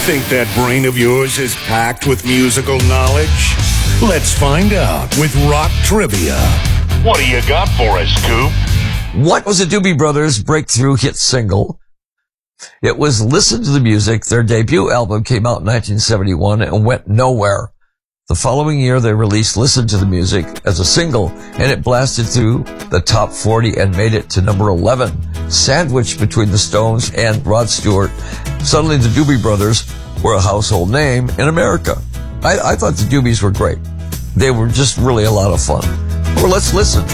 Think that brain of yours is packed with musical knowledge? Let's find out with Rock Trivia. What do you got for us, Coop? What was the Doobie Brothers' breakthrough hit single? It was Listen to the Music. Their debut album came out in 1971 and went nowhere. The following year, they released Listen to the Music as a single, and it blasted through the top 40 and made it to number 11. Sandwiched between the Stones and Rod Stewart, suddenly the Doobie Brothers were a household name in America. I thought the Doobies were great. They were just really a lot of fun. Well, let's listen.